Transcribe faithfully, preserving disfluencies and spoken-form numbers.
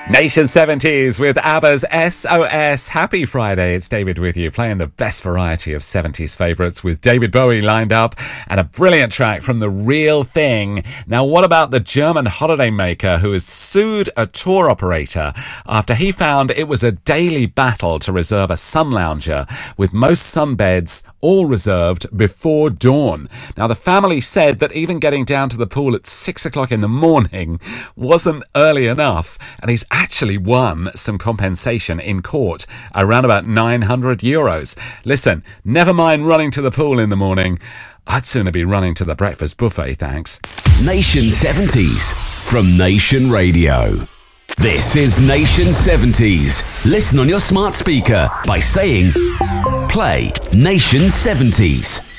Nation seventies with ABBA's S O S. Happy Friday. It's David with you, playing the best variety of seventies favourites with David Bowie lined up and a brilliant track from The Real Thing. Now, what about the German holidaymaker who has sued a tour operator after he found it was a daily battle to reserve a sun lounger, with most sunbeds all reserved before dawn? Now, the family said that even getting down to the pool at six o'clock in the morning wasn't early enough, and he's actually won some compensation in court, around about nine hundred euros. Listen, never mind running to the pool in the morning. I'd sooner be running to the breakfast buffet, thanks. Nation seventies from Nation Radio. This is Nation seventies. Listen on your smart speaker by saying, play Nation seventies.